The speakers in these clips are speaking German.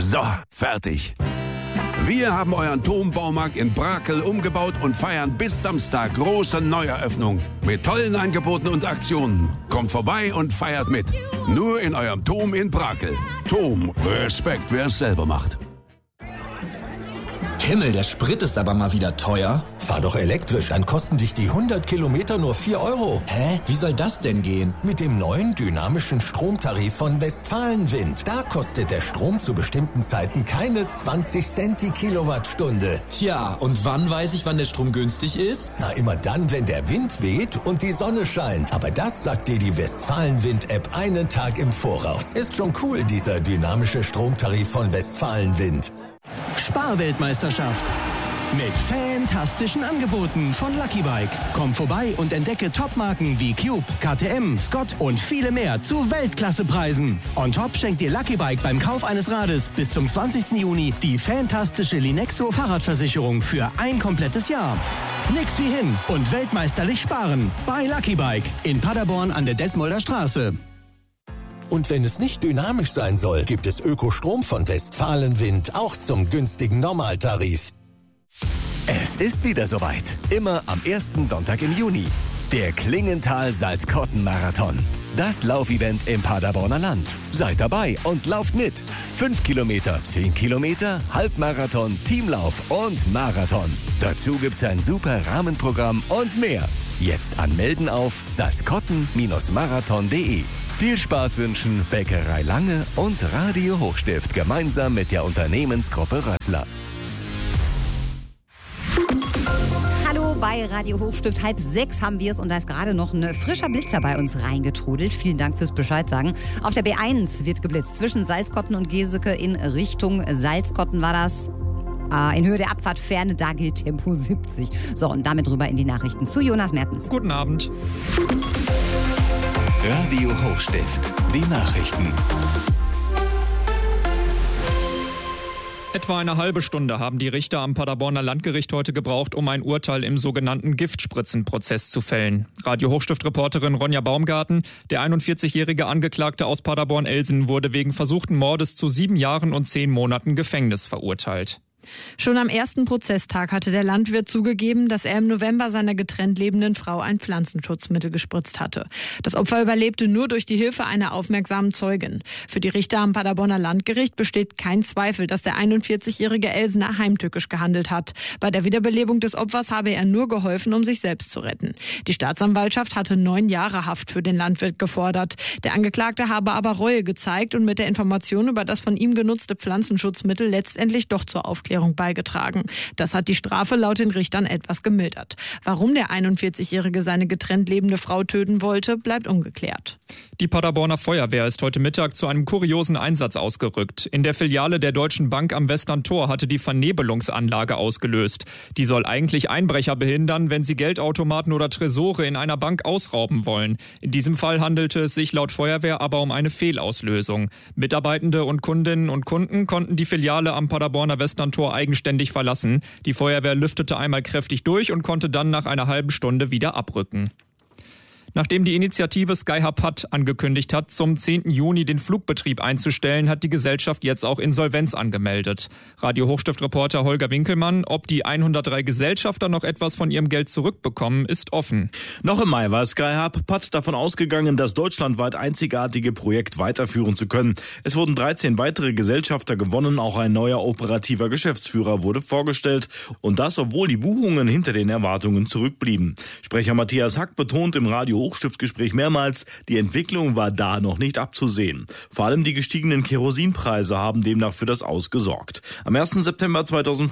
So, fertig. Wir haben euren TOM-Baumarkt in Brakel umgebaut und feiern bis Samstag große Neueröffnung. Mit tollen Angeboten und Aktionen. Kommt vorbei und feiert mit. Nur in eurem TOM in Brakel. TOM, Respekt, wer es selber macht. Himmel, der Sprit ist aber mal wieder teuer. Fahr doch elektrisch, dann kosten dich die 100 Kilometer nur 4 €. Hä? Wie soll das denn gehen? Mit dem neuen dynamischen Stromtarif von Westfalenwind. Da kostet der Strom zu bestimmten Zeiten keine 20 Cent die Kilowattstunde. Tja, und wann weiß ich, wann der Strom günstig ist? Na, immer dann, wenn der Wind weht und die Sonne scheint. Aber das sagt dir die Westfalenwind-App einen Tag im Voraus. Ist schon cool, dieser dynamische Stromtarif von Westfalenwind. Sparweltmeisterschaft. Mit fantastischen Angeboten von Lucky Bike. Komm vorbei und entdecke Topmarken wie Cube, KTM, Scott und viele mehr zu Weltklassepreisen. On top schenkt dir Lucky Bike beim Kauf eines Rades bis zum 20. Juni die fantastische Linexo Fahrradversicherung für ein komplettes Jahr. Nix wie hin und weltmeisterlich sparen. Bei Lucky Bike in Paderborn an der Detmolder Straße. Und wenn es nicht dynamisch sein soll, gibt es Ökostrom von Westfalenwind auch zum günstigen Normaltarif. Es ist wieder soweit. Immer am ersten Sonntag im Juni. Der Klingenthal-Salzkotten-Marathon. Das Laufevent im Paderborner Land. Seid dabei und lauft mit. 5 Kilometer, 10 Kilometer, Halbmarathon, Teamlauf und Marathon. Dazu gibt's ein super Rahmenprogramm und mehr. Jetzt anmelden auf salzkotten-marathon.de. Viel Spaß wünschen Bäckerei Lange und Radio Hochstift gemeinsam mit der Unternehmensgruppe Rössler. Hallo bei Radio Hochstift, 5:30 haben wir es und da ist gerade noch ein frischer Blitzer bei uns reingetrudelt. Vielen Dank fürs Bescheid sagen. Auf der B1 wird geblitzt zwischen Salzkotten und Geseke in Richtung Salzkotten war das. In Höhe der Abfahrtferne, da gilt Tempo 70. So, und damit rüber in die Nachrichten zu Jonas Mertens. Guten Abend. Radio Hochstift, die Nachrichten. Etwa eine halbe Stunde haben die Richter am Paderborner Landgericht heute gebraucht, um ein Urteil im sogenannten Giftspritzenprozess zu fällen. Radio Hochstift-Reporterin Ronja Baumgarten, der 41-jährige Angeklagte aus Paderborn-Elsen, wurde wegen versuchten Mordes zu 7 Jahren und 10 Monaten Gefängnis verurteilt. Schon am ersten Prozesstag hatte der Landwirt zugegeben, dass er im November seiner getrennt lebenden Frau ein Pflanzenschutzmittel gespritzt hatte. Das Opfer überlebte nur durch die Hilfe einer aufmerksamen Zeugin. Für die Richter am Paderborner Landgericht besteht kein Zweifel, dass der 41-jährige Elsener heimtückisch gehandelt hat. Bei der Wiederbelebung des Opfers habe er nur geholfen, um sich selbst zu retten. Die Staatsanwaltschaft hatte 9 Jahre Haft für den Landwirt gefordert. Der Angeklagte habe aber Reue gezeigt und mit der Information über das von ihm genutzte Pflanzenschutzmittel letztendlich doch zur Aufklärung beigetragen. Das hat die Strafe laut den Richtern etwas gemildert. Warum der 41-Jährige seine getrennt lebende Frau töten wollte, bleibt ungeklärt. Die Paderborner Feuerwehr ist heute Mittag zu einem kuriosen Einsatz ausgerückt. In der Filiale der Deutschen Bank am Westerntor hatte die Vernebelungsanlage ausgelöst. Die soll eigentlich Einbrecher behindern, wenn sie Geldautomaten oder Tresore in einer Bank ausrauben wollen. In diesem Fall handelte es sich laut Feuerwehr aber um eine Fehlauslösung. Mitarbeitende und Kundinnen und Kunden konnten die Filiale am Paderborner Westerntor eigenständig verlassen. Die Feuerwehr lüftete einmal kräftig durch und konnte dann nach einer halben Stunde wieder abrücken. Nachdem die Initiative Sky-Hub angekündigt hat, zum 10. Juni den Flugbetrieb einzustellen, hat die Gesellschaft jetzt auch Insolvenz angemeldet. Radio Hochstift-Reporter Holger Winkelmann, ob die 103 Gesellschafter noch etwas von ihrem Geld zurückbekommen, ist offen. Noch im Mai war Sky-Hub davon ausgegangen, das deutschlandweit einzigartige Projekt weiterführen zu können. Es wurden 13 weitere Gesellschafter gewonnen, auch ein neuer operativer Geschäftsführer wurde vorgestellt. Und das, obwohl die Buchungen hinter den Erwartungen zurückblieben. Sprecher Matthias Hack betont im Radio Hochstiftgespräch mehrmals, die Entwicklung war da noch nicht abzusehen. Vor allem die gestiegenen Kerosinpreise haben demnach für das Aus gesorgt. Am 1. September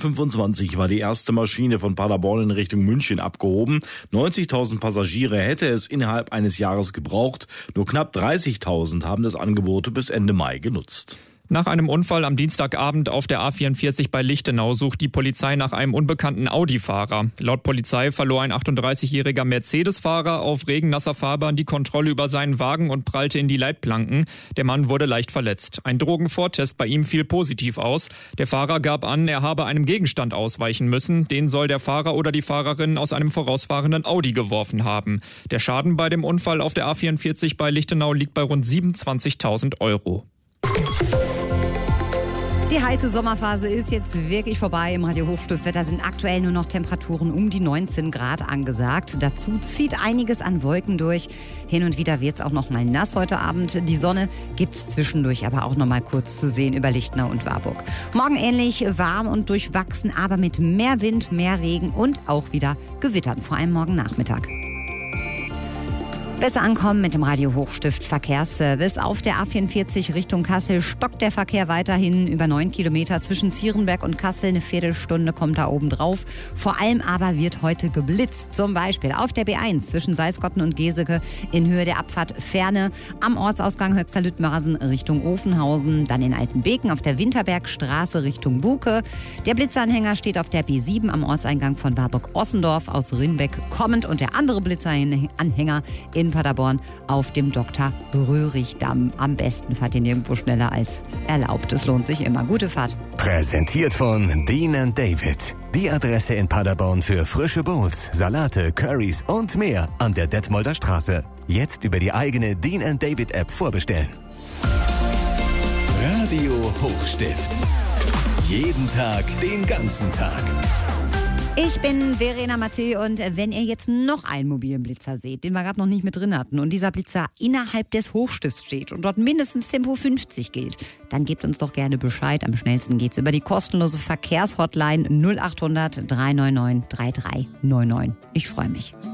2025 war die erste Maschine von Paderborn in Richtung München abgehoben. 90.000 Passagiere hätte es innerhalb eines Jahres gebraucht. Nur knapp 30.000 haben das Angebot bis Ende Mai genutzt. Nach einem Unfall am Dienstagabend auf der A44 bei Lichtenau sucht die Polizei nach einem unbekannten Audi-Fahrer. Laut Polizei verlor ein 38-jähriger Mercedes-Fahrer auf regennasser Fahrbahn die Kontrolle über seinen Wagen und prallte in die Leitplanken. Der Mann wurde leicht verletzt. Ein Drogenvortest bei ihm fiel positiv aus. Der Fahrer gab an, er habe einem Gegenstand ausweichen müssen. Den soll der Fahrer oder die Fahrerin aus einem vorausfahrenden Audi geworfen haben. Der Schaden bei dem Unfall auf der A44 bei Lichtenau liegt bei rund 27.000 €. Die heiße Sommerphase ist jetzt wirklich vorbei. Im Radio Hochstiftwetter sind aktuell nur noch Temperaturen um die 19 Grad angesagt. Dazu zieht einiges an Wolken durch. Hin und wieder wird es auch noch mal nass heute Abend. Die Sonne gibt es zwischendurch aber auch noch mal kurz zu sehen über Lichtner und Warburg. Morgen ähnlich warm und durchwachsen, aber mit mehr Wind, mehr Regen und auch wieder Gewittern, vor allem morgen Nachmittag. Besser ankommen mit dem Radio Hochstift Verkehrsservice. Auf der A44 Richtung Kassel stockt der Verkehr weiterhin über 9 Kilometer zwischen Zierenberg und Kassel. Eine Viertelstunde kommt da oben drauf. Vor allem aber wird heute geblitzt. Zum Beispiel auf der B1 zwischen Salzkotten und Geseke in Höhe der Abfahrt Ferne. Am Ortsausgang Höxter-Lüttmarasen Richtung Ofenhausen. Dann in Altenbeken auf der Winterbergstraße Richtung Buke. Der Blitzanhänger steht auf der B7 am Ortseingang von Warburg-Ossendorf aus Rinbeck kommend. Und der andere Blitzanhänger in Paderborn auf dem Dr. Röhrig-Damm. Am besten fahrt ihr nirgendwo schneller als erlaubt. Es lohnt sich immer. Gute Fahrt. Präsentiert von Dean & David. Die Adresse in Paderborn für frische Bowls, Salate, Currys und mehr an der Detmolder Straße. Jetzt über die eigene Dean & David App vorbestellen. Radio Hochstift. Jeden Tag, den ganzen Tag. Ich bin Verena Matthä und wenn ihr jetzt noch einen mobilen Blitzer seht, den wir gerade noch nicht mit drin hatten und dieser Blitzer innerhalb des Hochstifts steht und dort mindestens Tempo 50 gilt, dann gebt uns doch gerne Bescheid. Am schnellsten geht's über die kostenlose Verkehrshotline 0800 399 3399. Ich freue mich.